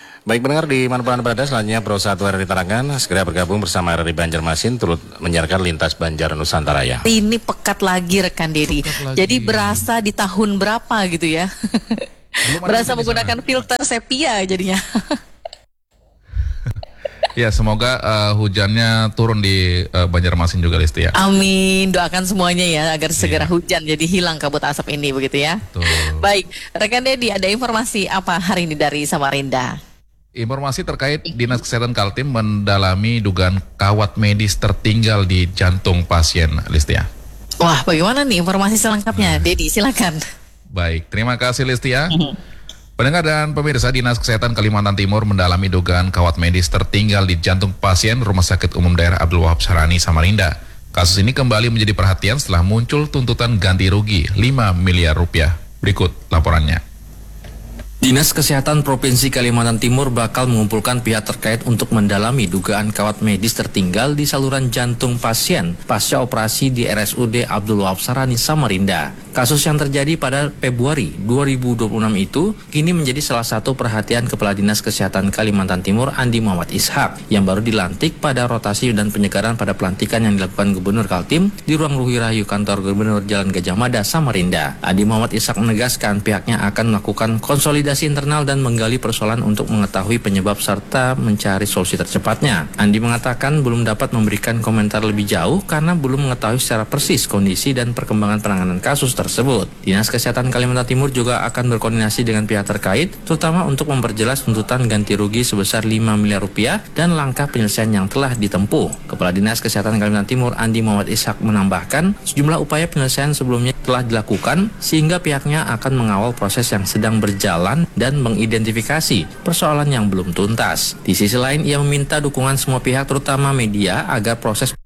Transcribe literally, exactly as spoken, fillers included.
Baik pendengar di mana berada, selanjutnya Pro satu R R I Tarakan segera bergabung bersama R R I Banjarmasin turut menyiarkan lintas Banjar Nusantara ya. Ini pekat lagi rekan Dedi. Pekat lagi. Jadi berasa di tahun berapa gitu ya. Berasa menggunakan filter sepia jadinya. Ya, semoga uh, hujannya turun di uh, Banjarmasin juga, Listi ya. Amin, doakan semuanya ya agar segera Iya. hujan jadi hilang kabut asap ini begitu ya. Betul. Baik, rekan Dedi ada informasi apa hari ini dari Samarinda? Informasi terkait Dinas Kesehatan Kaltim mendalami dugaan kawat medis tertinggal di jantung pasien, Listia. Wah, bagaimana nih informasi selengkapnya? Dedi, silakan. Baik, terima kasih Listia. Pendengar dan pemirsa, Dinas Kesehatan Kalimantan Timur mendalami dugaan kawat medis tertinggal di jantung pasien Rumah Sakit Umum Daerah Abdul Wahab Sarani, Samarinda. Kasus ini kembali menjadi perhatian setelah muncul tuntutan ganti rugi lima miliar rupiah. Berikut laporannya. Dinas Kesehatan Provinsi Kalimantan Timur bakal mengumpulkan pihak terkait untuk mendalami dugaan kawat medis tertinggal di saluran jantung pasien pasca operasi di R S U D Abdul Wahab Sarani, Samarinda. Kasus yang terjadi pada Februari dua ribu dua puluh enam itu kini menjadi salah satu perhatian Kepala Dinas Kesehatan Kalimantan Timur Andi Muhammad Ishak yang baru dilantik pada rotasi dan penyegaran pada pelantikan yang dilakukan Gubernur Kaltim di ruang Ruhi Rahayu Kantor Gubernur Jalan Gajah Mada, Samarinda. Andi Muhammad Ishak menegaskan pihaknya akan melakukan konsolidasi internal dan menggali persoalan untuk mengetahui penyebab serta mencari solusi tercepatnya. Andi mengatakan belum dapat memberikan komentar lebih jauh karena belum mengetahui secara persis kondisi dan perkembangan penanganan kasus tersebut. Dinas Kesehatan Kalimantan Timur juga akan berkoordinasi dengan pihak terkait, terutama untuk memperjelas tuntutan ganti rugi sebesar lima miliar rupiah dan langkah penyelesaian yang telah ditempuh. Kepala Dinas Kesehatan Kalimantan Timur Andi Muhammad Ishak menambahkan sejumlah upaya penyelesaian sebelumnya telah dilakukan sehingga pihaknya akan mengawal proses yang sedang berjalan dan mengidentifikasi persoalan yang belum tuntas. Di sisi lain, ia meminta dukungan semua pihak terutama media agar proses